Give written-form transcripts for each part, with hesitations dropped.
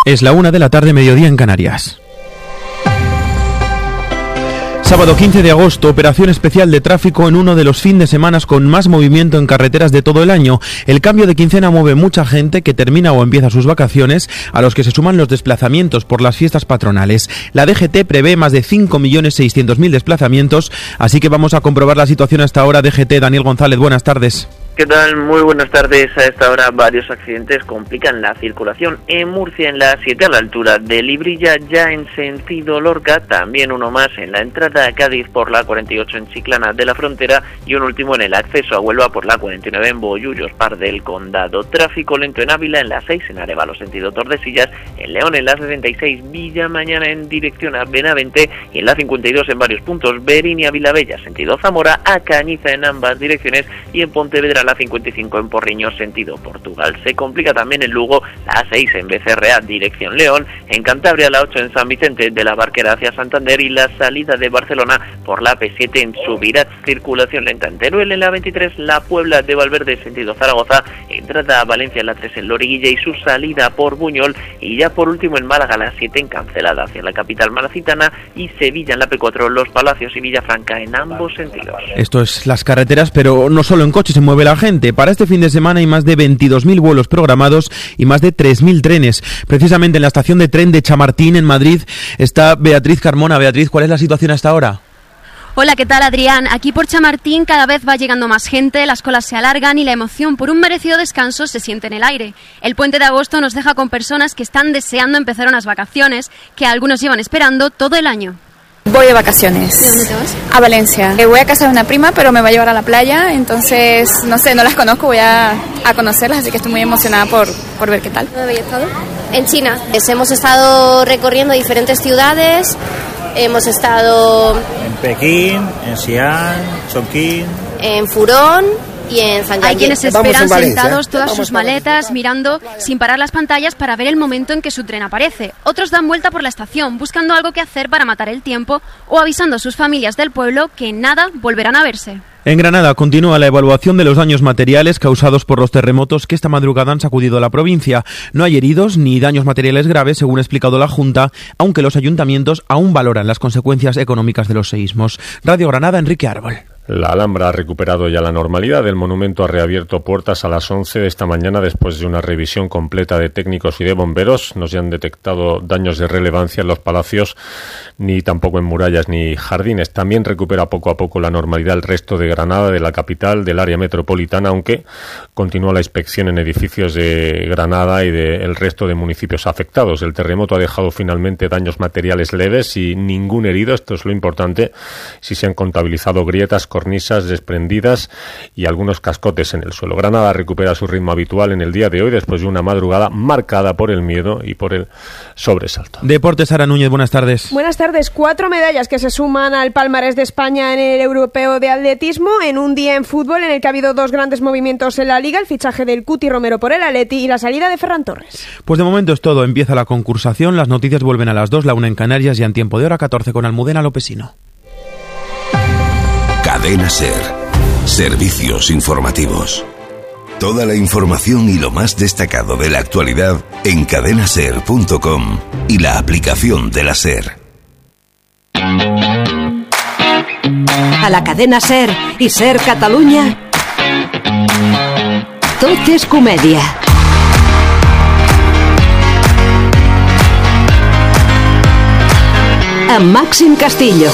Es la 1 de la tarde, mediodía en Canarias. Sábado 15 de agosto, operación especial de tráfico en uno de los fines de semana con más movimiento en carreteras de todo el año. El cambio de quincena mueve mucha gente que termina o empieza sus vacaciones, a los que se suman los desplazamientos por las fiestas patronales. La DGT prevé más de 5.600.000 desplazamientos, así que vamos a comprobar la situación hasta ahora. DGT, Daniel González, buenas tardes. ¿Qué tal? Muy buenas tardes. A esta hora varios accidentes complican la circulación en Murcia, en la 7 a la altura de Librilla, ya en sentido Lorca, también uno más en la entrada a Cádiz por la 48 en Chiclana de la Frontera y un último en el acceso a Huelva por la 49 en Bollullos, Par del Condado. Tráfico lento en Ávila, en la 6 en Arévalo sentido Tordesillas, en León en la 66 Villa Mañana en dirección a Benavente y en la 52 en varios puntos Berín y Ávila Bella sentido Zamora, a Cañiza en ambas direcciones y en Pontevedra la 55 en Porriño sentido Portugal. Se complica también en Lugo la 6 en Becerrea dirección León, en Cantabria la 8 en San Vicente de la Barquera hacia Santander y la salida de Barcelona por la P7 en Subirats, circulación lenta en Teruel, en la 23 la Puebla de Valverde sentido Zaragoza, entrada a Valencia en la 3 en Loriguilla y su salida por Buñol y ya por último en Málaga la 7 en Cancelada hacia la capital malacitana y Sevilla en la P4, Los Palacios y Villafranca en ambos sentidos. Esto es las carreteras, pero no solo en coche se mueve la gente. Para este fin de semana hay más de 22.000 vuelos programados y más de 3.000 trenes. Precisamente en la estación de tren de Chamartín, en Madrid, está Beatriz Carmona. Beatriz, ¿cuál es la situación hasta ahora? Hola, ¿qué tal, Adrián? Aquí por Chamartín cada vez va llegando más gente, las colas se alargan y la emoción por un merecido descanso se siente en el aire. El puente de agosto nos deja con personas que están deseando empezar unas vacaciones, que algunos llevan esperando todo el año. Voy de vacaciones. ¿De dónde te vas? A Valencia. Voy a casa de una prima, pero me va a llevar a la playa, entonces, no sé, no las conozco, voy a conocerlas, así que estoy muy emocionada por ver qué tal. ¿Dónde habéis estado? En China. Hemos estado recorriendo diferentes ciudades, hemos estado en Pekín, en Xi'an, Chongqing, en Furón y en Zhangjiajie. Hay quienes esperan sentados todas sus maletas, mirando sin parar las pantallas para ver el momento en que su tren aparece. Otros dan vuelta por la estación, buscando algo que hacer para matar el tiempo o avisando a sus familias del pueblo que en nada volverán a verse. En Granada continúa la evaluación de los daños materiales causados por los terremotos que esta madrugada han sacudido la provincia. No hay heridos ni daños materiales graves, según ha explicado la Junta, aunque los ayuntamientos aún valoran las consecuencias económicas de los seísmos. Radio Granada, Enrique Árbol. La Alhambra ha recuperado ya la normalidad. El monumento ha reabierto puertas a las 11 de esta mañana después de una revisión completa de técnicos y de bomberos. No se han detectado daños de relevancia en los palacios, ni tampoco en murallas ni jardines. También recupera poco a poco la normalidad el resto de Granada, de la capital, del área metropolitana, aunque continúa la inspección en edificios de Granada y del resto de municipios afectados. El terremoto ha dejado finalmente daños materiales leves y ningún herido. Esto es lo importante. Sí se han contabilizado grietas, cornisas desprendidas y algunos cascotes en el suelo. Granada recupera su ritmo habitual en el día de hoy después de una madrugada marcada por el miedo y por el sobresalto. Deportes, Sara Núñez, buenas tardes. Buenas tardes. 4 medallas que se suman al palmarés de España en el Europeo de Atletismo en un día en fútbol en el que ha habido 2 grandes movimientos en la Liga, el fichaje del Cuti Romero por el Atleti y la salida de Ferran Torres. Pues de momento es todo. Empieza la concursación, las noticias vuelven a las 2, la 1 en Canarias, ya en tiempo de hora 14 con Almudena Lopesino. Cadena SER. Servicios informativos. Toda la información y lo más destacado de la actualidad en cadenaser.com y la aplicación de la SER. A la cadena SER i SER Catalunya, tot és comèdia. Amb Màxim Castillo.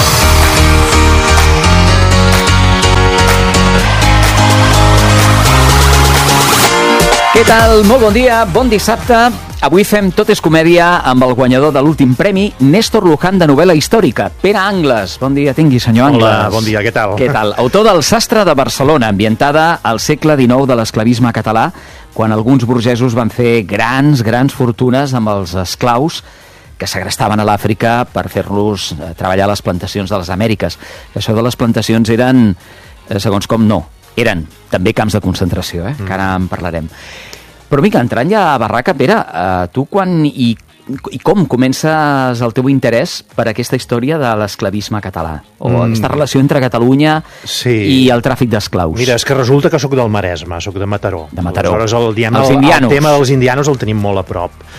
Què tal? Molt bon dia, bon dissabte. Avui fem Tot és comèdia amb el guanyador de l'últim premi, Néstor Luján, de novel·la històrica, Pere Angles. Bon dia, tingui, senyor Angles. Hola, bon dia, què tal? Què tal? Autor del Sastre de Barcelona, ambientada al segle XIX de l'esclavisme català, quan alguns burgesos van fer grans fortunes amb els esclaus que segrestaven a l'Àfrica per fer-los treballar a les plantacions de les Amèriques. Això de les plantacions eren, segons com no, eren també camps de concentració, que ara en parlarem. Però mica, entrant ja a barraca, Pere, tu quan i com comences el teu interès per aquesta història de l'esclavisme català? O aquesta relació entre Catalunya i el tràfic d'esclaus? Mira, és que resulta que sóc del Maresme, sóc de Mataró. De Mataró. Aleshores, el tema dels indianos el tenim molt a prop.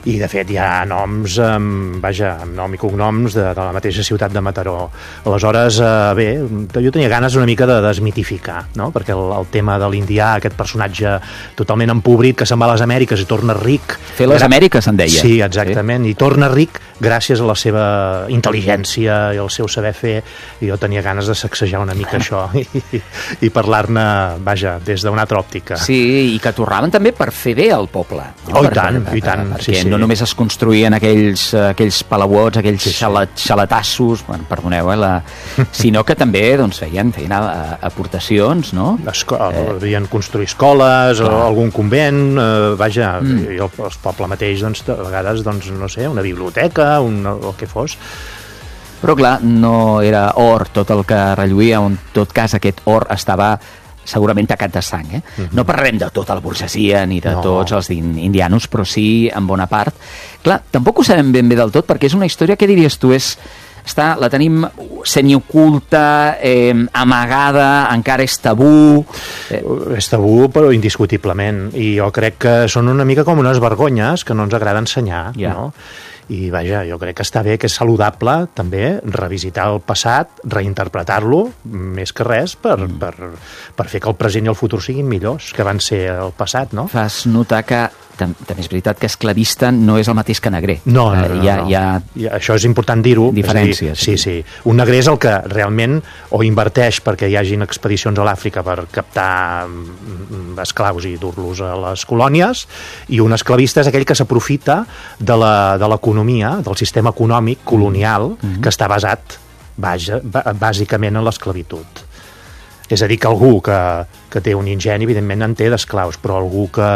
i de fet hi ha noms, amb nom i cognoms de la mateixa ciutat de Mataró. Aleshores, bé, jo tenia ganes una mica de desmitificar, no? Perquè el tema de l'indià, aquest personatge totalment empobrit que se'n va a les Amèriques i torna ric... Fer les Amèriques, en deia. Sí, exactament, i torna ric gràcies a la seva intel·ligència i al seu saber fer, i jo tenia ganes de sacsejar una mica això i parlar-ne, vaja, des d'una altra òptica. Sí, i que tornaven també per fer bé al poble. No? I tant. Perquè no només es construïen aquells palauots, aquells xalatassos, bueno, perdoneu, sinó que també feien aportacions, no? Havien construït escoles, o algun convent, vaja, i el poble mateix, de vegades, no sé, una biblioteca, el que fos. Però clar, no era or tot el que relluïa, en tot cas aquest or estava segurament tacat de sang. No parlarem de tota la burgesia ni de tots els indianos, però sí en bona part. Clar, tampoc ho sabem ben bé del tot, perquè és una història, què diries tu, la tenim semioculta, amagada, encara és tabú... És tabú, però indiscutiblement, i jo crec que són una mica com unes vergonyes que no ens agrada ensenyar, no? I vaja, jo crec que està bé, que és saludable també revisitar el passat, reinterpretar-lo més que res per fer que el present i el futur siguin millors que van ser el passat, no? Fas notar que també és veritat que esclavista no és el mateix que negrer. No. Això és important dir-ho. Diferències. Sí. Un negrer és el que realment o inverteix perquè hi hagin expedicions a l'Àfrica per captar esclaus i dur-los a les colònies, i un esclavista és aquell que s'aprofita de l'economia, del sistema econòmic colonial que està basat bàsicament en l'esclavitud. És a dir, que algú que té un ingeni, evidentment en té d'esclaus, però algú que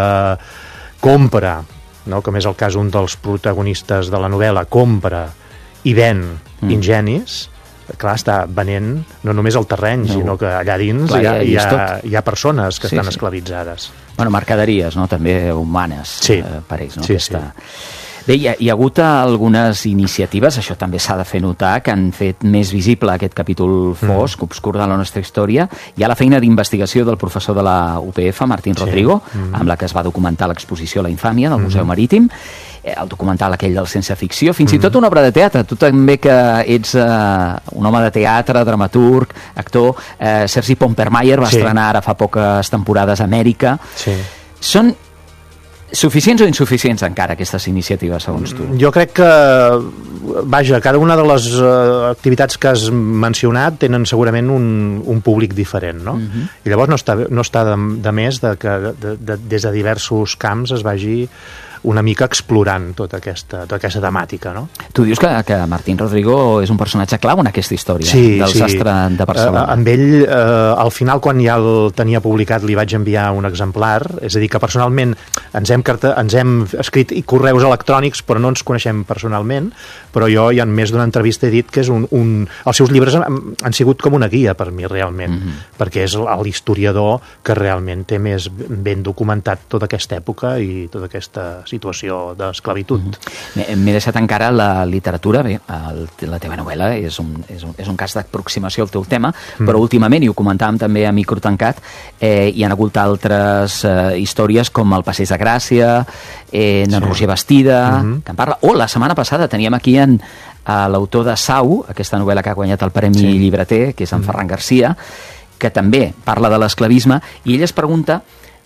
compra, com és el cas un dels protagonistes de la novel·la, compra i ven ingenis, clar, està venent no només el terreny, sinó que allà dins hi ha persones que estan esclavitzades. Bueno, mercaderies, no? També humanes per ells, no? Sí. Bé, hi ha hagut algunes iniciatives, això també s'ha de fer notar, que han fet més visible aquest capítol fosc, obscur de la nostra història. Hi ha la feina d'investigació del professor de la UPF, Martín Rodrigo, amb la que es va documentar l'exposició La infàmia del Museu Marítim, el documental aquell del Sense ficció, fins i tot una obra de teatre. Tu també, que ets un home de teatre, dramaturg, actor, Sergi Pompermayer va estrenar ara fa poques temporades a Amèrica. Són suficients o insuficients encara aquestes iniciatives, segons tu? Jo crec que, vaja, cada una de les activitats que has mencionat tenen segurament un públic diferent, no? I llavors no està de més que des de diversos camps es vagi una mica explorant tota aquesta temàtica, no? Tu dius que Martín Rodrigo és un personatge clau en aquesta història del sastre de Barcelona. Amb ell, al final, quan ja el tenia publicat, li vaig enviar un exemplar, és a dir, que personalment ens hem escrit correus electrònics, però no ens coneixem personalment, però jo ja en més d'una entrevista he dit que els seus llibres han sigut com una guia per mi, realment, perquè és l'historiador que realment té més ben documentat tota aquesta època i tota aquesta situació d'esclavitud. M'he deixat encara la literatura. Bé, la teva novel·la és un cas d'aproximació al teu tema, però últimament, i ho comentàvem també a micro tancat, hi ha hagut altres històries com El Passeig de Gràcia, en Roger Bastida, que en parla. La setmana passada teníem aquí l'autor de Sau, aquesta novel·la que ha guanyat el Premi Llibreter, que és en Ferran Garcia, que també parla de l'esclavisme, i ell es pregunta...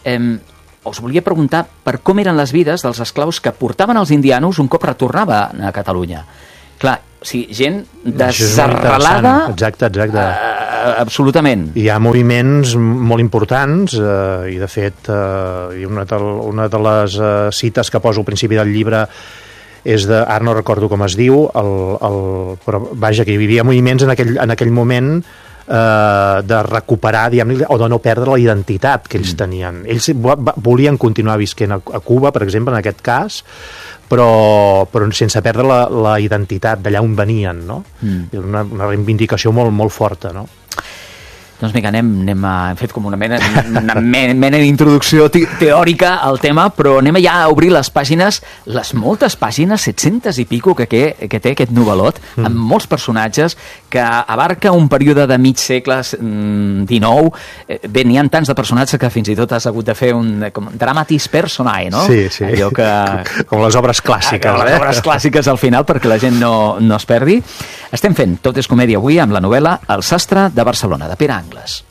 us volia preguntar per com eren les vides dels esclaus que portaven els indianos un cop retornaven a Catalunya. Clar, gent desarrelada... Exacte. Absolutament. Hi ha moviments molt importants i, de fet, una de les cites que poso al principi del llibre és ara no recordo com es diu, però vaja, que hi havia moviments en aquell moment de recuperar, diguem-ne, o de no perdre la identitat que ells tenien. Ells volien continuar visquent a Cuba, per exemple, en aquest cas, però sense perdre la identitat d'allà on venien, no? Una reivindicació molt, molt forta, no? Doncs vinga, hem fet com una mena d'introducció teòrica al tema, però anem ja a obrir les pàgines, les moltes pàgines, 700 i pico que té aquest novel·lot, amb molts personatges, que abarca un període de mig segle XIX. Bé, n'hi ha tants de personatges que fins i tot has hagut de fer un dramatis personae, no? Sí. Allò que... Com les obres clàssiques. Les obres clàssiques al final, perquè la gent no es perdi. Estem fent Tot és comèdia avui amb la novel·la El sastre de Barcelona, de Pere Angles.